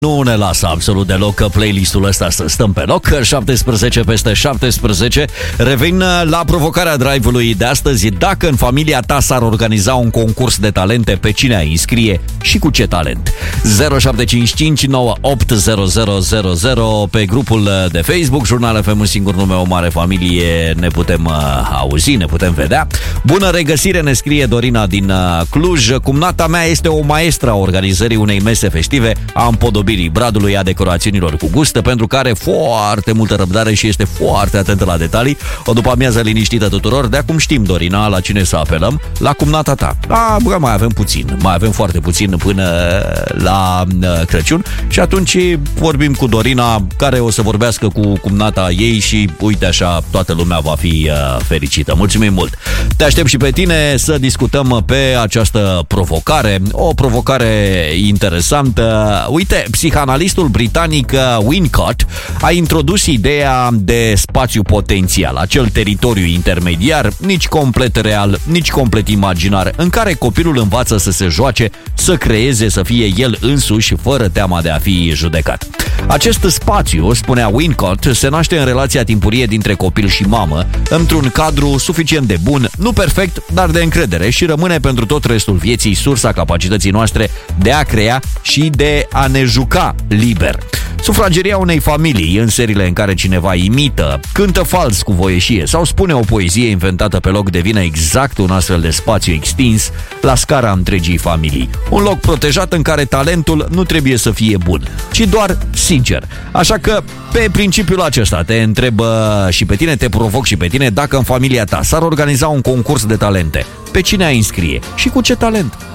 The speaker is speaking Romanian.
Nu ne lasă absolut deloc playlistul ăsta să stăm pe loc. 17 peste 17. Revin la provocarea drive-ului de astăzi. Dacă în familia ta s-ar organiza un concurs de talente, pe cine ai înscrie și cu ce talent? 0755 980000 pe grupul de Facebook Jurnal FM, un singur nume, o mare familie. Ne putem auzi, ne putem vedea. Bună regăsire, ne scrie Dorina din Cluj. Cumnata mea este o maestră a organizării unei mese festive, a împodobirii bradului, a decorațiunilor cu gust, pentru că are foarte multă răbdare și este foarte atentă la detalii. O după amiază liniștită tuturor. De acum știm, Dorina, la cine să apelăm? La cumnata ta. Bă, mai avem foarte puțin până la Crăciun și atunci vorbim cu Dorina, care o să vorbească cu cumnata ei și uite așa toată lumea va fi fericită. Mulțumim mult! Te aștept și pe tine să discutăm pe această provocare, o provocare interesantă. Uite, psihanalistul britanic Winnicott a introdus ideea de spațiu potențial, acel teritoriu intermediar, nici complet real, nici complet imaginar, în care copilul învață să se joace, să creeze, să fie el însuși, fără teama de a fi judecat. Acest spațiu, spunea Winnicott, se naște în relația timpurie dintre copil și mamă, într-un cadru suficient de bun, nu perfect, dar de încredere, și rămâne pentru tot restul vieții sursa capacității noastre de a crea și de a ne juca liber. Sufrageria unei familii, în seriile în care cineva imită, cântă fals cu voieșie sau spune o poezie inventată pe loc, devine exact un astfel de spațiu extins la scara întregii familii. Un loc protejat în care talentul nu trebuie să fie bun, ci doar sincer. Așa că, pe principiul acesta, te întreb și pe tine, te provoc și pe tine, dacă în familia ta s-ar organiza un concurs de talente, pe cine ai înscrie și cu ce talent?